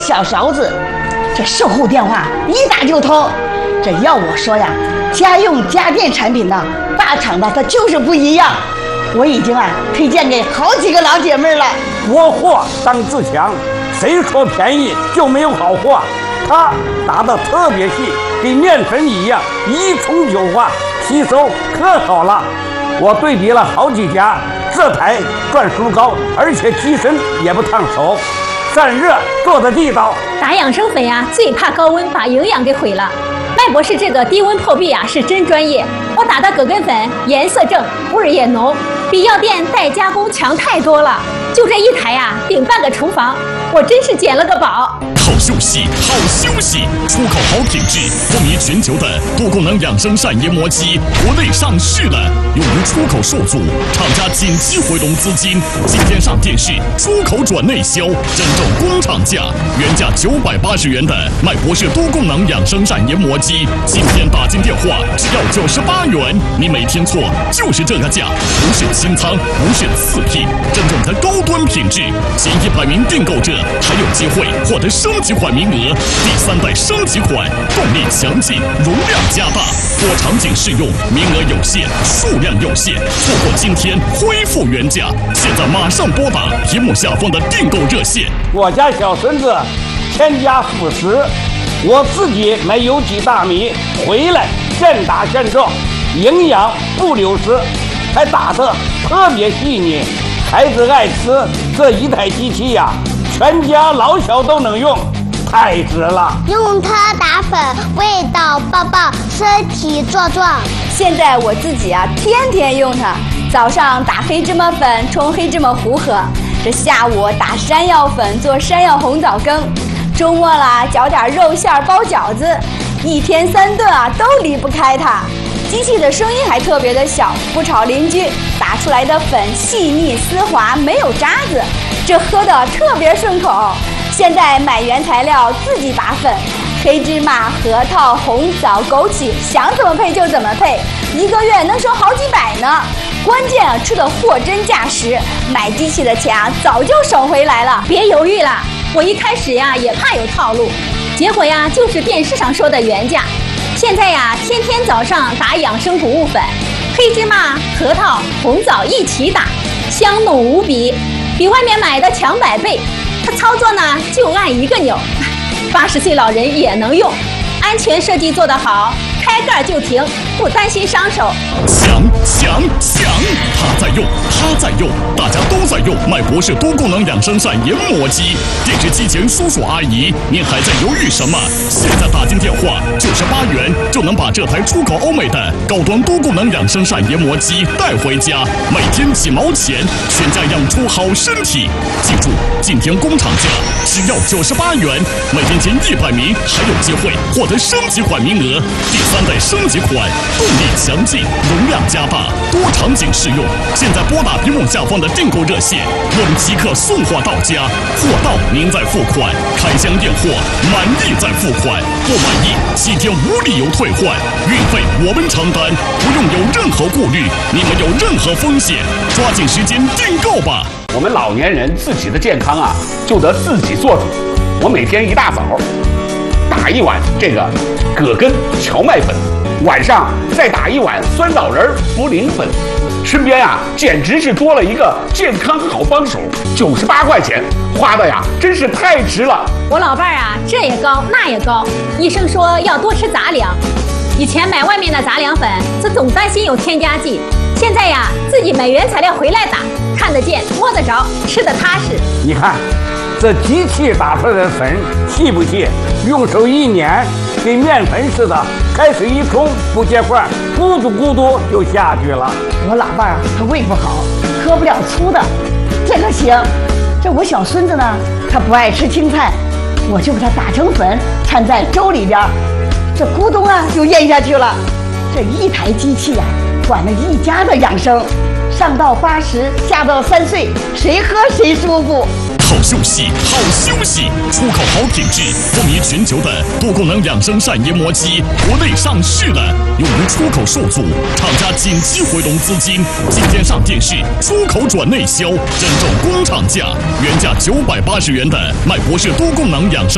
小勺子，这售后电话一打就通。这要我说呀，家用家电产品呢，大厂的它就是不一样。我已经推荐给好几个老姐妹了。 国货当自强，谁说便宜就没有好货？它打得特别细，跟面粉一样，一冲就化，吸收可好了。我对比了好几家，这台转速高，而且机身也不烫手，散热做的地道。 打养生粉呀，最怕高温把营养给毁了。麦博士这个低温破壁啊是真专业，我打的葛根粉颜色正，味儿也浓，比药店代加工强太多了。就这一台呀，顶半个厨房，我真是捡了个宝。 好休息，好休息！出口好品质，风靡全球的多功能养生膳研磨机，国内上市了，由于出口受阻，厂家紧急回笼资金，今天上电视，出口转内销，真正工厂价，原价980元的麦博士多功能养生膳研磨机，今天打进电话只要98元，你没听错，就是这个价，不是清仓，不是次品，真正的高端品质，前100名订购者还有机会获得升级款名额，第3代升级款，动力强劲，容量加大，多场景适用，名额有限，数量有限，错过今天恢复原价，现在马上拨打屏幕下方的订购热线。 我家小孙子添加辅食，我自己买有机大米回来现打现种，营养不流失，还打得特别细腻，孩子爱吃。这一台机器呀，全家老小都能用，太值了。 用它打粉，味道棒棒，身体壮壮。 现在我自己天天用它，早上打黑芝麻粉冲黑芝麻糊喝，这下午打山药粉做山药红枣羹，周末啦搅点肉馅包饺子，一天3顿都离不开它。机器的声音还特别的小，不吵邻居，打出来的粉细腻丝滑，没有渣子，这喝的特别顺口。现在买原材料自己打粉，黑芝麻、核桃、红枣、枸杞，想怎么配就怎么配，1个月能省好几百呢。关键吃的货真价实，买机器的钱早就省回来了。 别犹豫了，我一开始也怕有套路，结果就是电视上说的原价。现在天天早上打养生谷物粉，黑芝麻、核桃、红枣一起打，香浓无比，比外面买的强100倍。它操作呢就按1个钮，80岁老人也能用，安全设计做得好，开盖就停，不担心伤手。 强！他在用，大家都在用麦博士多功能养生膳研磨机。电视机前叔叔阿姨，您还在犹豫什么？现在打进电话98元就能把这台出口欧美的高端多功能养生膳研磨机带回家，每天几毛钱，全家养出好身体。记住，今天工厂价只要98元，每天前100名还有机会获得升级款名额，第3代升级款，动力强劲，容量加大，多场景适用。现在拨打屏幕下方的订购热线，我们即刻送货到家，货到您再付款，开箱验货，满意再付款，不满意7天无理由退换，运费我们承担，不用有任何顾虑，你们有任何风险，抓紧时间订购吧。 我们老年人自己的健康就得自己做主。我每天一大早打1碗这个葛根荞麦粉，晚上再打1碗酸枣仁茯苓粉，身边简直是多了一个健康好帮手，98块钱花的真是太值了。 我老伴儿这也高那也高，医生说要多吃杂粮。以前买外面的杂粮粉，总担心有添加剂，现在自己买原材料回来打，看得见摸得着，吃得踏实。 你看这机器打出来的粉细不细？用手一捻，跟面粉似的，开水一冲不结块，咕嘟咕嘟就下去了。 我老伴他胃不好，喝不了粗的，这个行。这我小孙子呢，他不爱吃青菜，我就给他打成粉，掺在粥里边，这咕咚就咽下去了。这一台机器管了一家的养生，上到80，下到3岁，谁喝谁舒服。 好休息，出口好品质，风靡全球的多功能养生膳研磨机，国内上市了，由于出口受阻，厂家紧急回笼资金，今天上电视，出口转内销，真正工厂价，原价980元的麦博士多功能养生